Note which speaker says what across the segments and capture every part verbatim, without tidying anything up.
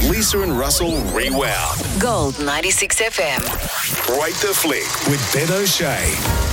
Speaker 1: Lisa and Russell Rewound.
Speaker 2: Gold ninety-six F M.
Speaker 1: Break the Flick with Ben O'Shea.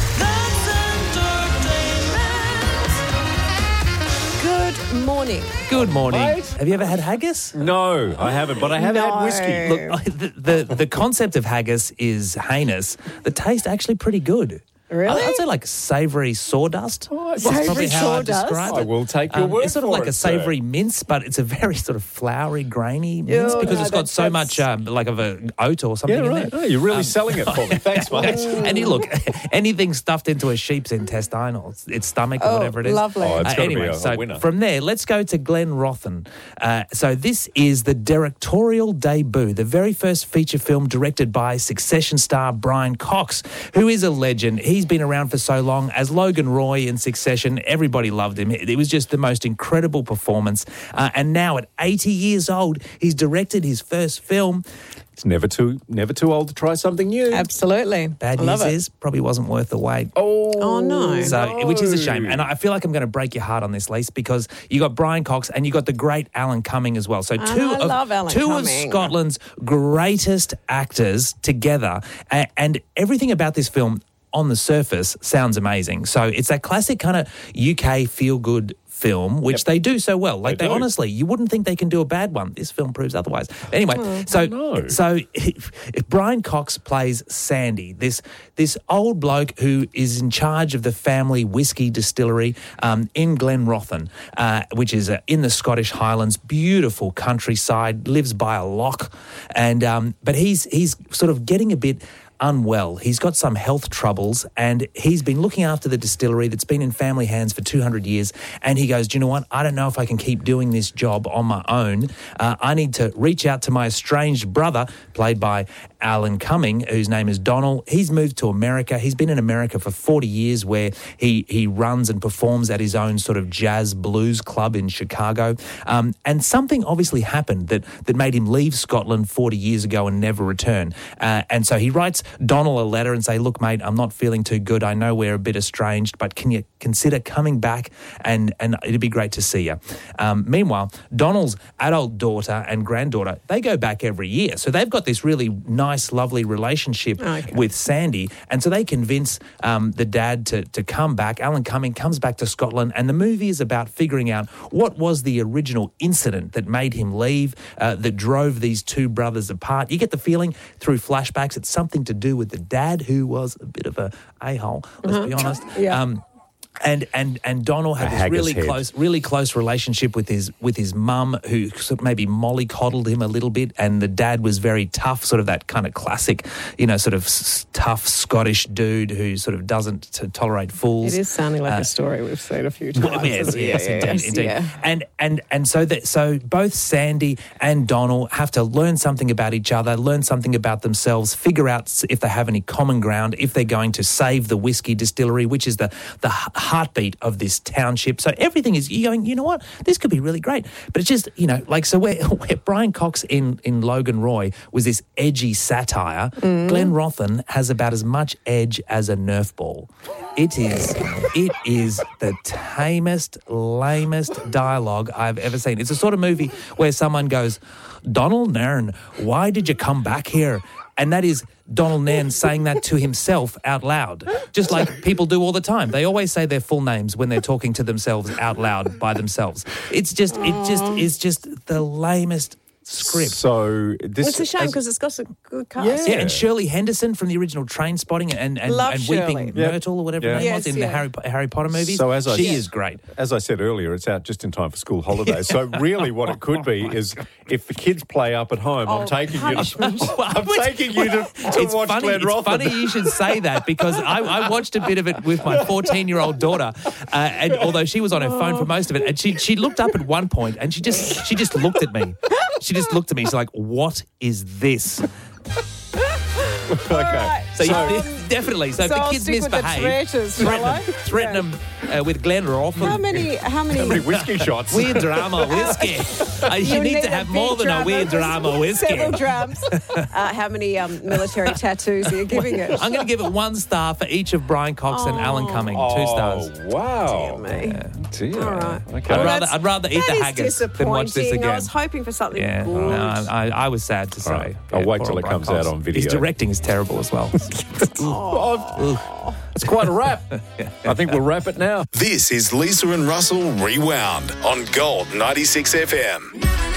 Speaker 3: Good morning.
Speaker 4: Good morning.
Speaker 5: Mate.
Speaker 4: Have you ever had haggis?
Speaker 5: No, I haven't, but I have
Speaker 3: No.
Speaker 5: had whiskey.
Speaker 4: Look, the, the the concept of haggis is heinous. The taste actually pretty good.
Speaker 3: Really?
Speaker 4: I- I'd say like savoury sawdust.
Speaker 5: Oh,
Speaker 4: That's
Speaker 3: savoury
Speaker 4: probably how I
Speaker 3: sawdust?
Speaker 4: describe it.
Speaker 5: I will take your
Speaker 4: Um,
Speaker 5: word
Speaker 4: It's sort of
Speaker 5: for
Speaker 4: like
Speaker 5: it,
Speaker 4: a
Speaker 5: sir.
Speaker 4: savoury mince, but it's a very sort of floury, grainy mince
Speaker 3: Oh,
Speaker 4: because
Speaker 3: no,
Speaker 4: it's got
Speaker 3: that-
Speaker 4: so
Speaker 3: that's-
Speaker 4: much um, like of a oat or something
Speaker 5: Yeah,
Speaker 4: in
Speaker 5: right.
Speaker 4: there.
Speaker 5: Oh, you're really selling it for me. Thanks, mate.
Speaker 4: And you look, anything stuffed into a sheep's intestine or its- its stomach or
Speaker 3: Oh,
Speaker 4: whatever it is.
Speaker 3: lovely.
Speaker 5: Oh, it's
Speaker 4: Uh,
Speaker 5: gotta be
Speaker 4: anyway,
Speaker 5: a- a
Speaker 4: so
Speaker 5: winner.
Speaker 4: from there, let's go to Glenn Rothen. Uh, so this is the directorial debut, the very first feature film directed by Succession star Brian Cox, who is a legend. He's been around for so long. As Logan Roy in Succession, everybody loved him. It, it was just the most incredible performance. Uh, and now at eighty years old, he's directed his first film.
Speaker 5: It's never too, never too old to try something new.
Speaker 3: Absolutely.
Speaker 4: Bad
Speaker 3: I love
Speaker 4: news
Speaker 3: it.
Speaker 4: is probably wasn't worth the wait.
Speaker 5: Oh,
Speaker 3: Oh, no.
Speaker 4: So, which is a shame.
Speaker 5: no.
Speaker 4: And I feel like I'm going to break your heart on this, Lise, because you got Brian Cox and you got the great Alan Cumming as well. So two
Speaker 3: I
Speaker 4: of
Speaker 3: love Alan
Speaker 4: two of
Speaker 3: Cumming.
Speaker 4: Scotland's greatest actors together, A- and everything about this film on the surface sounds amazing. So it's that classic kind of U K feel good film, which
Speaker 5: Yep.
Speaker 4: they do so well. Like
Speaker 5: They
Speaker 4: they,
Speaker 5: do.
Speaker 4: honestly, you wouldn't think they can do a bad one. This film proves otherwise. Anyway,
Speaker 3: Oh,
Speaker 4: so
Speaker 5: no.
Speaker 4: so if Brian Cox plays Sandy, this this old bloke who is in charge of the family whiskey distillery um, in Glenrothen, uh, which is uh, in the Scottish Highlands, beautiful countryside, lives by a loch, and um, but he's he's sort of getting a bit unwell. He's got some health troubles and he's been looking after the distillery that's been in family hands for two hundred years. And he goes, do you know what? I don't know if I can keep doing this job on my own. Uh, I need to reach out to my estranged brother, played by Alan Cumming, whose name is Donald. He's moved to America. He's been in America for forty years, where he, he runs and performs at his own sort of jazz blues club in Chicago. Um, and something obviously happened that, that made him leave Scotland forty years ago and never return. Uh, and so he writes Donald a letter and say, look, mate, I'm not feeling too good. I know we're a bit estranged, but can you consider coming back? And, and it'd be great to see you. Um, meanwhile, Donald's adult daughter and granddaughter, they go back every year. So they've got this really nice, lovely relationship
Speaker 3: Okay.
Speaker 4: with Sandy. And so they convince um, the dad to, to come back. Alan Cumming comes back to Scotland, and the movie is about figuring out what was the original incident that made him leave, uh, that drove these two brothers apart. You get the feeling through flashbacks it's something to do with the dad, who was a bit of a a-hole, let's be honest.
Speaker 3: Yeah.
Speaker 4: Um, And and and Donald had
Speaker 5: A
Speaker 4: this
Speaker 5: haggis
Speaker 4: really
Speaker 5: head.
Speaker 4: close, really close relationship with his with his mum, who sort of maybe mollycoddled him a little bit. And the dad was very tough, sort of that kind of classic, you know, sort of s- tough Scottish dude who sort of doesn't t- tolerate fools.
Speaker 3: It is sounding like
Speaker 4: Uh,
Speaker 3: a story we've seen a few times.
Speaker 4: Well, yes,
Speaker 3: Yeah,
Speaker 4: yes,
Speaker 3: yeah,
Speaker 4: indeed,
Speaker 3: yes,
Speaker 4: indeed.
Speaker 3: yeah.
Speaker 4: And and and so that so both Sandy and Donald have to learn something about each other, learn something about themselves, figure out s- if they have any common ground, if they're going to save the whiskey distillery, which is the the h- heartbeat of this township. So everything is you going, you know what, this could be really great. But it's just, you know, like so where, where Brian Cox in in Logan Roy was this edgy satire, Glenn Rothen has about as much edge as a Nerf ball. It is, it is the tamest, lamest dialogue I've ever seen. It's a sort of movie where someone goes, Donald Nairn, why did you come back here? And that is Donald Nairn saying that to himself out loud, just like people do all the time. They always say their full names when they're talking to themselves out loud by themselves. It's just, it just is just the lamest script.
Speaker 5: So this
Speaker 3: It's a shame
Speaker 5: as-
Speaker 3: because it's got a good cast.
Speaker 5: Yeah.
Speaker 4: Yeah, and Shirley Henderson from the original Train Spotting and, and,
Speaker 3: Love
Speaker 4: and
Speaker 3: Shirley.
Speaker 4: Weeping
Speaker 5: Yep.
Speaker 4: Myrtle or whatever
Speaker 5: Yeah.
Speaker 4: her name
Speaker 3: Yes,
Speaker 4: was in
Speaker 3: yeah.
Speaker 4: the Harry, Harry Potter movies.
Speaker 5: So as I
Speaker 4: she
Speaker 5: said-
Speaker 4: is great.
Speaker 5: As I said earlier, it's out just in time for school holidays. So really what it could be is if the kids play up at home, I'm
Speaker 3: Oh,
Speaker 5: taking you
Speaker 3: punishment.
Speaker 5: to, I'm taking you to, to
Speaker 4: It's
Speaker 5: watch
Speaker 4: funny,
Speaker 5: Glenn
Speaker 4: it's
Speaker 5: Rothen.
Speaker 4: funny you should say that because I, I watched a bit of it with my fourteen-year-old daughter, uh, and although she was on her phone for most of it, and she she looked up at one point and she just she just looked at me. She just looked at me. She's like, "What is this?"
Speaker 5: Okay.
Speaker 4: So,
Speaker 5: So-
Speaker 4: you, definitely. So,
Speaker 3: So
Speaker 4: if the
Speaker 3: I'll
Speaker 4: kids
Speaker 3: stick with the
Speaker 4: misbehave,
Speaker 3: traitors,
Speaker 4: threaten
Speaker 3: shall I?
Speaker 4: them, threaten
Speaker 3: Yeah.
Speaker 4: them uh, with Glen Rothman.
Speaker 3: How many? How many?
Speaker 5: How many whiskey shots?
Speaker 4: Weird drama whiskey. Uh, you,
Speaker 3: You
Speaker 4: need, to
Speaker 3: a
Speaker 4: have
Speaker 3: big
Speaker 4: more than a
Speaker 3: drama,
Speaker 4: weird drama whiskey.
Speaker 3: Several drams. Uh, how many um, military tattoos are you giving it?
Speaker 4: I'm going to give it one star for each of Brian Cox and Alan Cumming. Two
Speaker 5: Oh,
Speaker 4: stars.
Speaker 5: wow.
Speaker 3: Me.
Speaker 5: Dear.
Speaker 3: All right.
Speaker 5: Okay.
Speaker 4: I'd
Speaker 3: Well,
Speaker 4: rather,
Speaker 3: that's-
Speaker 4: I'd rather eat
Speaker 3: that
Speaker 4: the
Speaker 3: is
Speaker 4: haggis than watch this
Speaker 3: disappointing.
Speaker 4: again.
Speaker 3: I was hoping for something
Speaker 4: Yeah,
Speaker 3: good.
Speaker 4: no, I, I was sad to say.
Speaker 5: right. I'll
Speaker 4: Yeah,
Speaker 5: wait
Speaker 4: poor
Speaker 5: till
Speaker 4: old
Speaker 5: it
Speaker 4: Brian
Speaker 5: comes
Speaker 4: Cox.
Speaker 5: out on video.
Speaker 4: His directing is terrible as well.
Speaker 5: Oh, it's quite a wrap. I think we'll wrap it now.
Speaker 1: This is Lisa and Russell Rewound on Gold ninety-six F M.